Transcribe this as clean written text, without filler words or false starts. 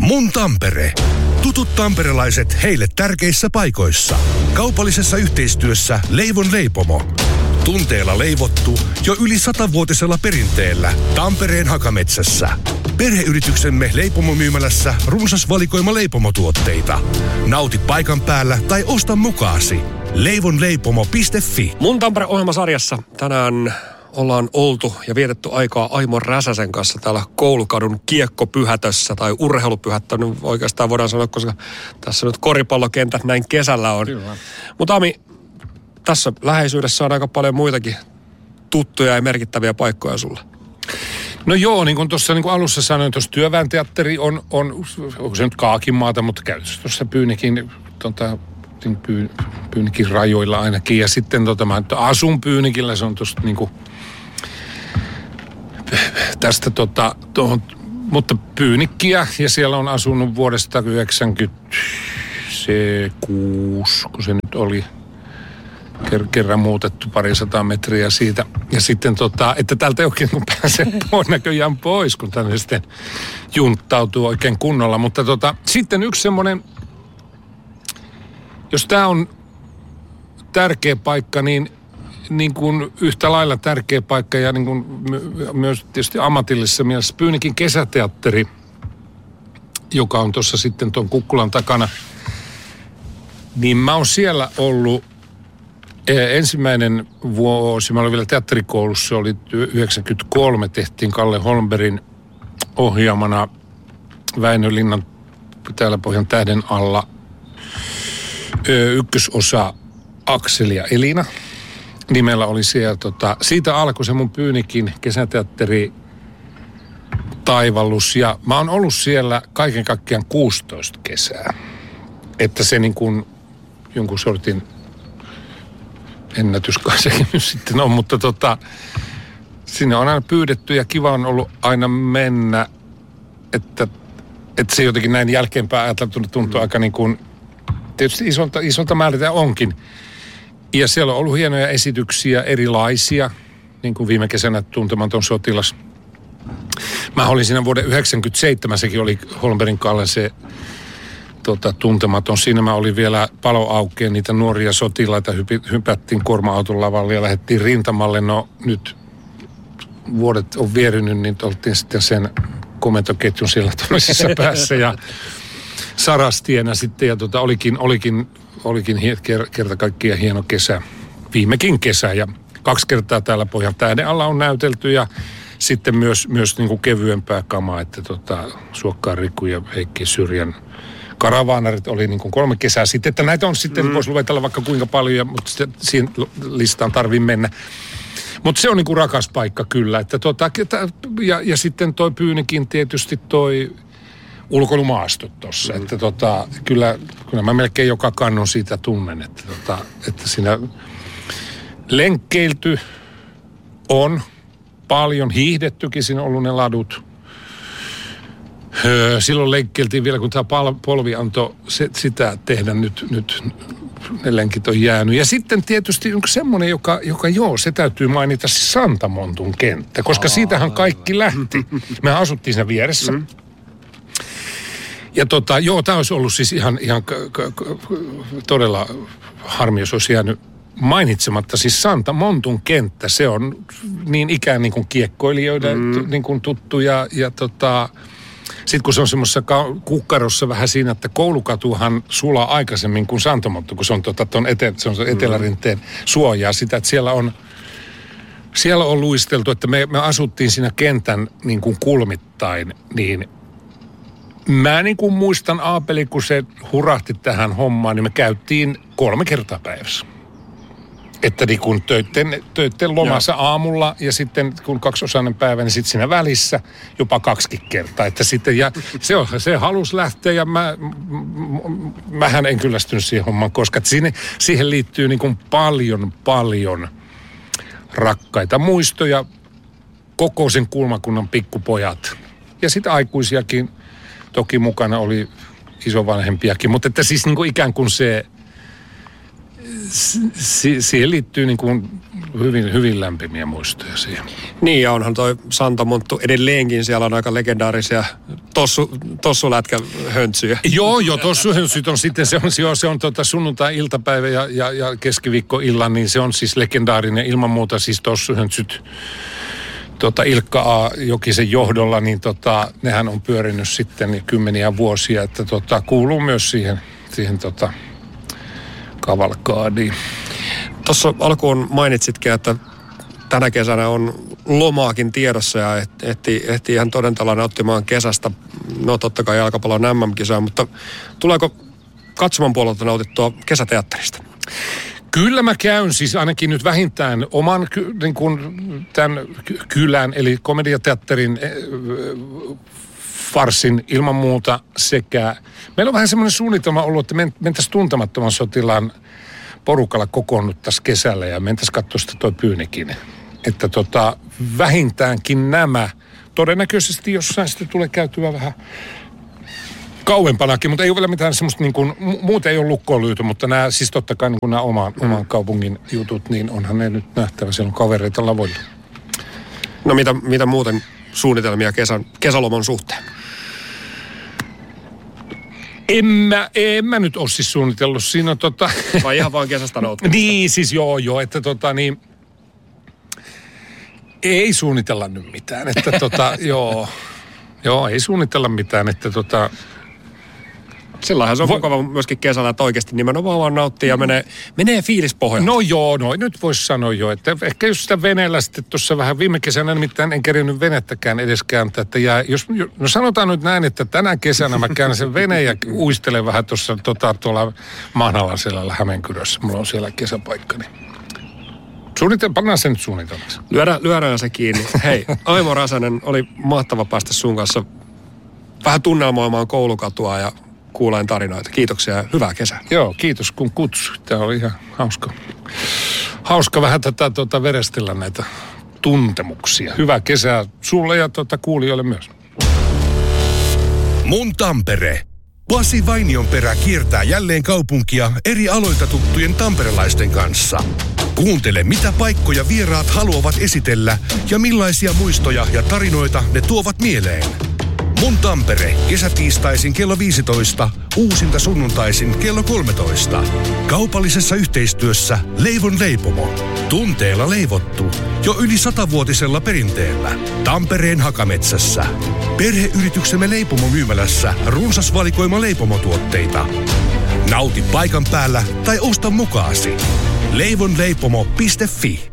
Mun Tampere. Tutut tamperelaiset heille tärkeissä paikoissa. Kaupallisessa yhteistyössä Leivon leipomo. Tunteella leivottu jo yli 100-vuotisella perinteellä Tampereen Hakametsässä. Perheyrityksemme leipomomyymälässä runsas valikoima leipomotuotteita. Nauti paikan päällä tai osta mukaasi. leivonleipomo.fi. Mun Tampere-ohjelmasarjassa tänään ollaan oltu ja vietetty aikaa Aimo Räsäsen kanssa täällä Koulukadun kiekkopyhätössä tai urheilupyhättö, niin oikeastaan voidaan sanoa, koska tässä nyt koripallokentät näin kesällä on. Mutta Ami, tässä läheisyydessä on aika paljon muitakin tuttuja ja merkittäviä paikkoja sulle. No joo, niin kuin tuossa niin kuin alussa sanoin, tuossa Työväen teatteri on onko se nyt Kaakinmaata, mutta käytössä tuossa Pyynikin rajoilla ainakin. Ja sitten mä asun Pyynikillä, se on tuosta niin kuin tästä mutta Pyynikkiä, ja siellä on asunut vuodesta 1996, kun se nyt oli kerran muutettu 200 metriä siitä. Ja sitten että täältä ei oikein kun pääsee näköjään pois, kun tänne sitten junttautuu oikein kunnolla. Mutta sitten yksi semmoinen, jos tämä on tärkeä paikka, niin kuin yhtä lailla tärkeä paikka ja niin kuin myös tietysti ammatillisessa mielessä Pyynikin kesäteatteri, joka on tuossa sitten tuon Kukkulan takana, niin mä oon siellä ollut ensimmäinen vuosi, mä olin vielä teatterikoulussa, se oli 1993, tehtiin Kalle Holmbergin ohjaamana Väinö Linnan täällä Pohjan tähden alla ykkösosa Akseli ja Elina. Nimellä oli siellä, siitä alkoi se mun Pyynikin kesäteatteri taivallus, ja mä oon ollut siellä kaiken kaikkiaan 16 kesää. Että se niin kuin jonkun sortin ennätyskai sekin nyt sitten on, mutta sinne on aina pyydetty ja kiva on ollut aina mennä, että se jotenkin näin jälkeenpäin ajateltuna tuntuu aika niin kuin tietysti isolta määrältä onkin. Ja siellä on ollut hienoja esityksiä, erilaisia, niin kuin viime kesänä Tuntematon sotilas. Mä olin siinä vuoden 1997, sekin oli Holmbergin Kalle se Tuntematon. Siinä mä olin vielä paloaukkeen, niitä nuoria sotilaita, hypättiin kuorma-auton lavalle ja lähdettiin rintamalle. No nyt vuodet on vierynyt, niin oltiin sitten sen komentoketjun siellä toisessa päässä ja Sarastienä sitten. Ja olikin kerta kaikkiaan hieno kesä, viimekin kesä, ja 2 kertaa täällä Pohjan tähden alla on näytelty, ja sitten myös niin kuin kevyempää kamaa, että Suokkaan Riku ja Heikki Syrjän Karavaanarit oli niin kuin 3 kesää sitten, että näitä on sitten, voisi luetella vaikka kuinka paljon, mutta siihen listaan tarvii mennä. Mutta se on niin kuin rakas paikka kyllä, että ja sitten toi Pyynikin tietysti toi ulkoilumaastot tossa, että kyllä mä melkein joka kannon siitä tunnen, että siinä lenkkeilty on paljon, hiihdettykin, siinä on ollut ne ladut. Silloin lenkkeiltiin vielä, kun tämä polvi antoi sitä tehdä, nyt ne lenkit on jäänyt. Ja sitten tietysti yksi semmoinen, joka se täytyy mainita, siis Santamontun kenttä, koska siitähän kaikki lähti. Me asuttiin siinä vieressä. Ja tämä olisi ollut siis ihan todella harmi, jos olisi jäänyt mainitsematta. Siis Santamontun kenttä, se on niin ikään niin kuin kiekkoilijoiden niin kuin tuttu ja sitten kun se on semmoisessa kukkarossa vähän siinä, että Koulukatuhan sulaa aikaisemmin kuin Santamonttu, kun se on se on Etelärinteen suojaa sitä, että siellä on luisteltu, että me asuttiin siinä kentän niin kuin kulmittain, niin mä niin kuin muistan Aapeli, kun se hurahti tähän hommaan, niin me käytiin 3 kertaa päivässä. Että niin kun töitten lomassa aamulla ja sitten kun 2-osainen päivä, niin sitten siinä välissä jopa 2 kertaa. Että sitten, ja se halusi lähteä ja mähän en kyllästynyt siihen hommaan, koska siihen liittyy niin kuin paljon rakkaita muistoja, koko sen kulmakunnan pikkupojat. Ja sitten aikuisiakin toki mukana oli isovanhempiakin, mutta että siis niin kuin ikään kuin siihen liittyy niin kuin hyvin lämpimiä muistoja siihen. Niin, ja onhan toi Santamonttu edelleenkin, siellä on aika legendaarisia tossulätkä höntsyjä. Joo, tossuhöntsyt on sitten, se on sunnuntai-iltapäivä ja keskiviikkoillan, niin se on siis legendaarinen ilman muuta siis tossuhöntsyt. Ilkka A. Jokisen johdolla, niin nehän on pyörinyt sitten kymmeniä vuosia, että kuuluu myös siihen kavalkaadiin. Tuossa alkuun mainitsitkin, että tänä kesänä on lomaakin tiedossa ja ehtii ihan todenteella nauttimaan kesästä. No totta kai jalkapallon MM-kisaa, mutta tuleeko katsoman puolelta nautittua kesäteatterista? Kyllä mä käyn siis ainakin nyt vähintään oman niin kuin tämän kylän, eli komediateatterin farssin ilman muuta sekä... Meillä on vähän semmoinen suunnitelma ollut, että mentäisiin Tuntemattoman sotilaan porukalla kokoonnuttaisiin kesällä ja mentäisiin katsoa sitä toi Pyynikin. Että vähintäänkin nämä, todennäköisesti jossain sitten tulee käytyä vähän kauempanakin, mutta ei ole vielä mitään semmoista niin kuin, muuten ei ole lukkoon lyöty, mutta nämä siis totta kai niin kuin nämä oman kaupungin jutut, niin onhan ne nyt nähtävä, siellä on kavereita lavoilla. No mitä muuten suunnitelmia kesäloman suhteen? En mä nyt ole siis suunnitellut. Siinä on Vai ihan vaan kesästä nauttimista? Niin, siis joo, että ei suunnitella nyt mitään, että joo, ei suunnitella mitään, että Sillähän se on mukava myöskin kesällä, että oikeasti nimenomaan vaan nauttii ja menee fiilis pohjalta. No joo, nyt voisi sanoa jo, että ehkä jos sitä veneellä sitten tuossa vähän viime kesänä, nimittäin en kerinyt venettäkään edes kääntää, että no sanotaan nyt näin, että tänä kesänä mä käännän sen veneen ja uistelen vähän tuossa tuolla Mahnalanselällä Hämeenkyrössä, mulla on siellä kesäpaikka, niin pannaan sen nyt suunnitelmaksi. Lyödään se kiinni. Hei, Aimo Räsänen, oli mahtava päästä sun kanssa vähän tunnelmoimaan koulukatua ja kuuleen tarinoita. Kiitoksia ja hyvää kesää. Joo, kiitos kun kutsuit. Tämä oli ihan hauska vähän tätä verestellä näitä tuntemuksia. Hyvää kesää sulle ja kuulijoille myös. Mun Tampere. Pasi Vainionperä kiertää jälleen kaupunkia eri aloilta tuttujen tamperelaisten kanssa. Kuuntele, mitä paikkoja vieraat haluavat esitellä ja millaisia muistoja ja tarinoita ne tuovat mieleen. Mun Tampere, kesätiistaisin kello 15, uusinta sunnuntaisin kello 13. Kaupallisessa yhteistyössä Leivon leipomo. Tunteella leivottu, jo yli 100-vuotisella perinteellä. Tampereen Hakametsässä. Perheyrityksemme leipomomyymälässä runsas valikoima leipomotuotteita. Nauti paikan päällä tai osta mukaasi. leivonleipomo.fi